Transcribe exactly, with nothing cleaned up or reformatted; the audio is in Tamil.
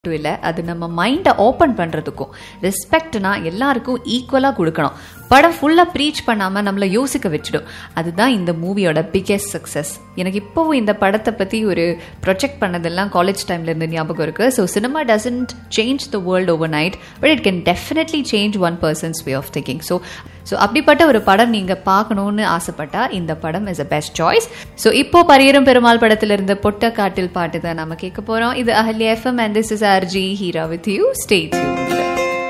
இல்லை, அது நம்ம மைண்டை ஓப்பன் பண்ணுறதுக்கும். ரெஸ்பெக்ட்னா எல்லாருக்கும் ஈக்குவலாக கொடுக்கணும். படம் ஃபுல்லாக ப்ரீச் பண்ணாமல் நம்மளை யோசிக்க வச்சிடும். அதுதான் இந்த மூவியோட பிக்கெஸ்ட் சக்ஸஸ். எனக்கு இப்போவும் இந்த படத்தை பற்றி ஒரு ப்ரொஜெக்ட் பண்ணதெல்லாம் காலேஜ் டைம்லேருந்து ஞாபகம் இருக்குது. So cinema doesn't change the world over night, but it can definitely change one persons way of thinking. So so அப்படிப்பட்ட ஒரு படம் நீங்கள் பார்க்கணுன்னு ஆசைப்பட்டா இந்த படம் is a best choice. So இப்போ பரியரும் பெருமாள் படத்திலிருந்து பொட்ட காட்டில் பாட்டு தான் நம்ம கேட்க போகிறோம். இது Ahalya FM and this is RJ Heera with you. Stay tuned.